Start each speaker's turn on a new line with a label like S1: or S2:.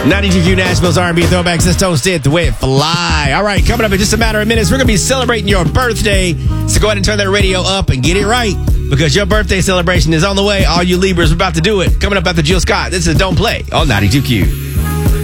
S1: 92Q Nashville's R&B Throwbacks. Let's toast it the way it fly. All right, coming up in just a matter of minutes, we're going to be celebrating your birthday. So go ahead and turn that radio up and get it right, because your birthday celebration is on the way. All you Libras are about to do it. Coming up after Jill Scott, this is Don't Play on 92Q.